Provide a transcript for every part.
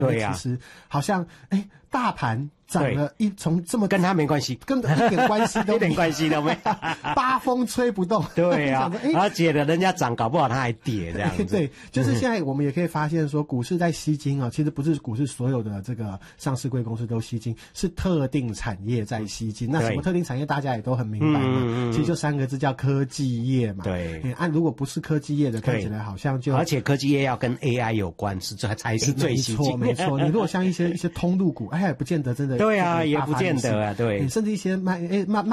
对呀， 其实好像大盘涨了从这么跟他没关系， 跟一点关系都一点关系都没， 八风吹不动。 对啊，而且人家涨，搞不好他还跌这样子。 对，就是现在我们也可以发现说，股市在吸金啊，其实不是股市所有的这个上市贵公司都吸金，是特定产业在吸金。那什么特定产业，大家也都很明白嘛。其实就3个字叫科技业嘛。 对， 如果不是科技业的，看起来好像就而且科技业要跟 AI 有关，才是最吸金。 没错。你如果像一些通路股，也不见得真的。 对啊，也不见得啊，对。 甚至一些卖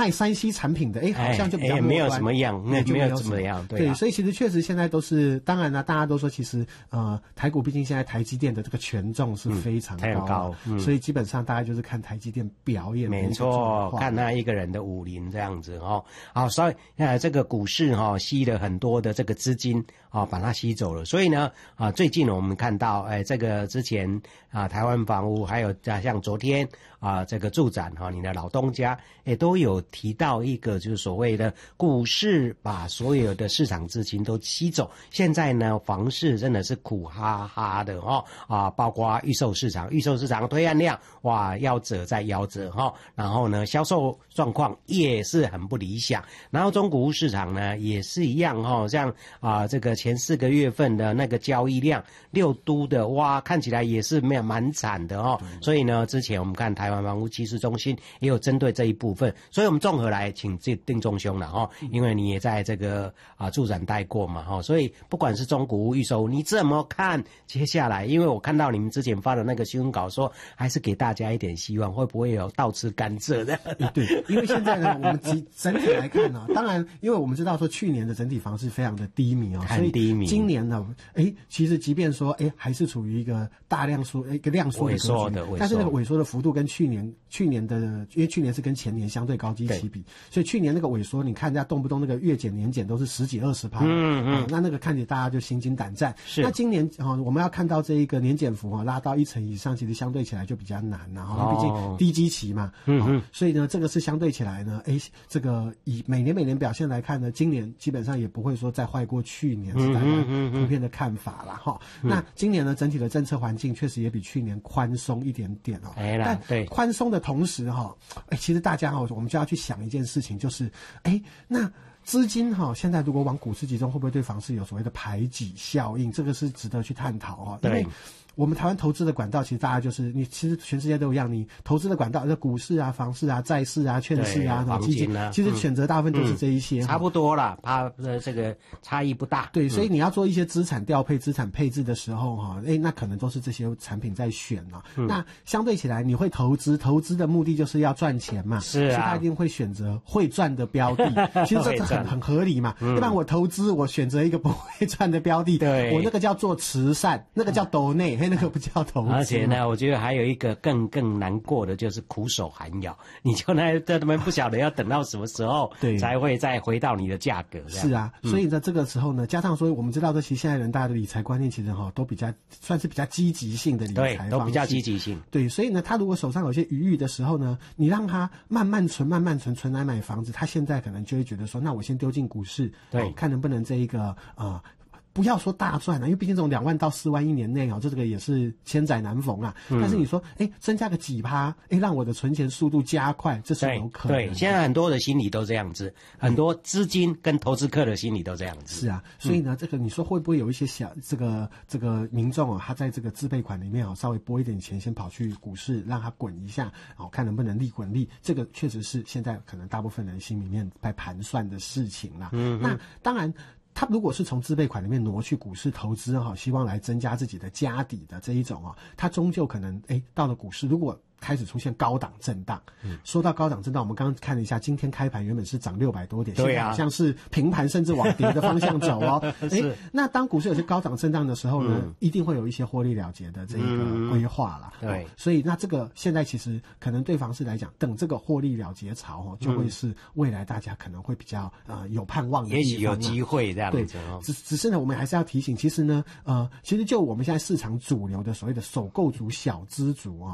3C 产品的，好像就比较没有什么样，没有什么样，对。 所以其实确实现在都是，当然了，大家都说其实台股毕竟现在台积电的这个权重是非常高，所以基本上大家就是看台积电表演的。 没错，看他一个人的武林这样子哦。好，所以这个股市吸了很多的这个资金把它吸走了。所以呢最近我们看到这个之前台湾房屋还有像昨天这个住展你的老东家也都有提到一个就是所谓的股市把所有的市场资金都吸走。现在呢房市真的是苦哈哈的包括预售市场推案量哇夭折再夭折然后呢销售状况也是很不理想。然后中古屋市场呢也是一样像这个前4个月份的那个交易量6都的哇看起来也是蛮惨的所以呢之前我们看台湾房屋趋势中心也有针对这一部分，所以我们综合来请丁仲兄了因为你也在这个住展待过嘛所以不管是中古屋预售你怎么看接下来？因为我看到你们之前发的那个新闻稿说还是给大家一点希望，会不会有倒吃甘蔗的？ 对，因为现在呢我们整体来看当然因为我们知道说去年的整体房市非常的低迷很低迷， 所以今年呢其实即便说还是处于一个大量缩一个量缩的格局，但是那个萎缩的幅度跟去年的，因为去年是跟前年相对高基期比，所以去年那个萎缩你看人家动不动那个月减年减都是10几20%，那个看起来大家就心惊胆战。那今年我们要看到这一个年减幅拉到1成以上，其实相对起来就比较难毕竟低基期嘛，所以呢这个是相对起来呢这个以每年表现来看呢，今年基本上也不会说再坏过去年，是大家普遍的看法啦那今年呢整体的政策环境确实也比去年宽松一点点但宽松的同时其实大家我们就要去想一件事情，就是那资金现在如果往股市集中，会不会对房市有所谓的排挤效应？这个是值得去探讨因为我们台湾投资的管道，其实大家就是你，其实全世界都一样，你投资的管道，股市啊、房市啊、债市啊、券市啊、什么基金其实选择大部分都是这一些， 差不多啦，这个差异不大。 对，所以你要做一些资产调配、资产配置的时候那可能都是这些产品在选那相对起来，你会投资的目的就是要赚钱嘛， 是啊， 所以他一定会选择会赚的标的。其实这很合理嘛，要不然我投资我选择一个不会赚的标的， 对， 我那个叫做慈善，那个叫斗内。那个不叫投资。 而且呢，我觉得还有一个更难过的就是苦守寒窑，你就在他们不晓得要等到什么时候才会再回到你的价格。 是啊，所以在这个时候呢，加上说我们知道，这其实现在人大家的理财观念其实都比较算是比较积极性的理财方式， 都比较积极性。 对，所以呢，他如果手上有些余裕的时候呢，你让他慢慢存来买房子，他现在可能就会觉得说，那我先丢进股市，看能不能这一个不要说大赚因为毕竟这种2万到4万1年内这个也是千载难逢啊。但是你说增加个几%，让我的存钱速度加快，这是有可能的。 对，现在很多的心理都这样子，很多资金跟投资客的心理都这样子。 是啊，所以呢，这个你说会不会有一些这个民众他在这个自备款里面稍微拨一点钱，先跑去股市让他滚一下看能不能利滚利，这个确实是现在可能大部分人心里面在盘算的事情啦。那当然。他如果是从自备款里面挪去股市投资希望来增加自己的家底的这一种他终究可能到了股市，如果开始出现高档震荡。说到高档震荡，我们刚刚看了一下，今天开盘原本是涨600多点， 对啊， 现在好像是平盘甚至往跌的方向走那当股市有些高档震荡的时候呢，一定会有一些获利了结的这一个规划啦。 对， 所以那这个现在其实可能对房市来讲，等这个获利了结潮就会是未来大家可能会比较有盼望的地方， 也许有机会这样子。 对，只是呢，我们还是要提醒，其实呢，其实就我们现在市场主流的所谓的首购族、小资族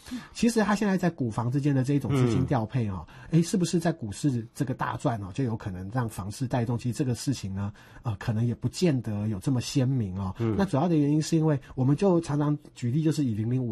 其实它现在在股房之间的这一种资金调配啊，是不是在股市这个大赚就有可能让房市带动？其实这个事情呢，可能也不见得有这么鲜明那主要的原因是因为我们就常常举例，就是以0050